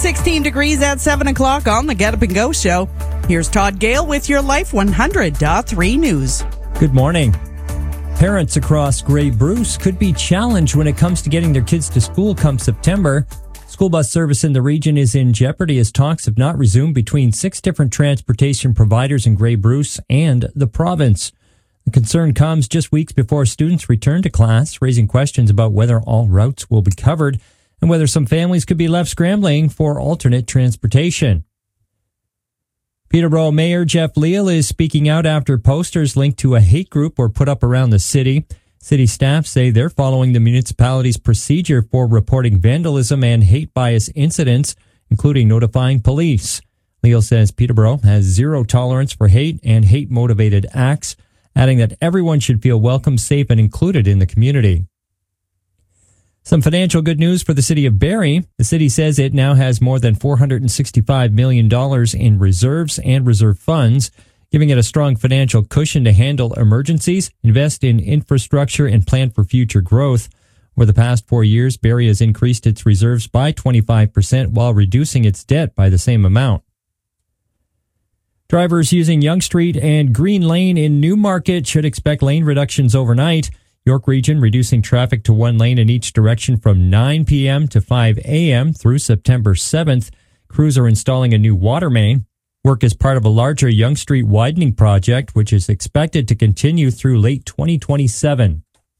16 degrees at 7 o'clock on the Get Up and Go show. Here's Todd Gale with your Life 100.3 News. Good morning. Parents across Grey Bruce could be challenged when it comes to getting their kids to school come September. School bus service in the region is in jeopardy as talks have not resumed between 6 different transportation providers in Grey Bruce and the province. The concern comes just weeks before students return to class, raising questions about whether all routes will be covered and whether some families could be left scrambling for alternate transportation. Peterborough Mayor Jeff Leal is speaking out after posters linked to a hate group were put up around the city. City staff say they're following the municipality's procedure for reporting vandalism and hate bias incidents, including notifying police. Leal says Peterborough has zero tolerance for hate and hate-motivated acts, adding that everyone should feel welcome, safe, and included in the community. Some financial good news for the city of Barrie. The city says it now has more than $465 million in reserves and reserve funds, giving it a strong financial cushion to handle emergencies, invest in infrastructure, and plan for future growth. Over the past 4 years, Barrie has increased its reserves by 25% while reducing its debt by the same amount. Drivers using Yonge Street and Green Lane in Newmarket should expect lane reductions overnight. York Region reducing traffic to 1 lane in each direction from 9 p.m. to 5 a.m. through September 7th. Crews are installing a new water main. Work is part of a larger Yonge Street widening project, which is expected to continue through late 2027.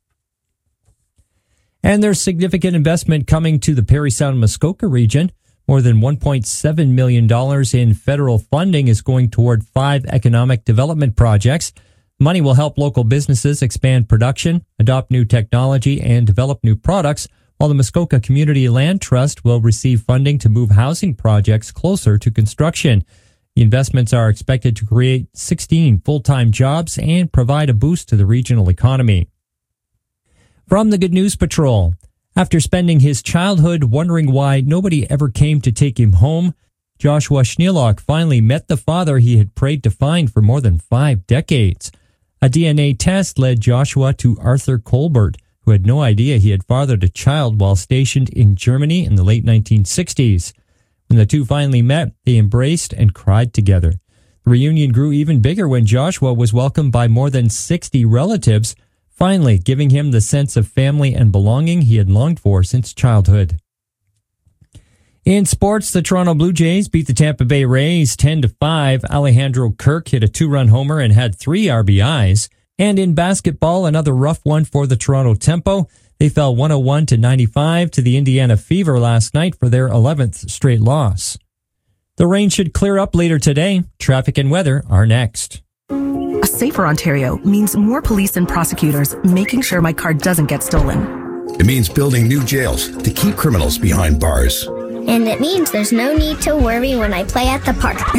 And there's significant investment coming to the Parry Sound Muskoka region. More than $1.7 million in federal funding is going toward 5 economic development projects. Money will help local businesses expand production, adopt new technology, and develop new products, while the Muskoka Community Land Trust will receive funding to move housing projects closer to construction. The investments are expected to create 16 full-time jobs and provide a boost to the regional economy. From the Good News Patrol, after spending his childhood wondering why nobody ever came to take him home, Joshua Schneelock finally met the father he had prayed to find for more than 5 decades. A DNA test led Joshua to Arthur Colbert, who had no idea he had fathered a child while stationed in Germany in the late 1960s. When the two finally met, they embraced and cried together. The reunion grew even bigger when Joshua was welcomed by more than 60 relatives, finally giving him the sense of family and belonging he had longed for since childhood. In sports, the Toronto Blue Jays beat the Tampa Bay Rays 10-5. Alejandro Kirk hit a 2-run homer and had 3 RBIs. And in basketball, another rough one for the Toronto Tempo. They fell 101-95 to the Indiana Fever last night for their 11th straight loss. The rain should clear up later today. Traffic and weather are next. A safer Ontario means more police and prosecutors making sure my car doesn't get stolen. It means building new jails to keep criminals behind bars. And it means there's no need to worry when I play at the park.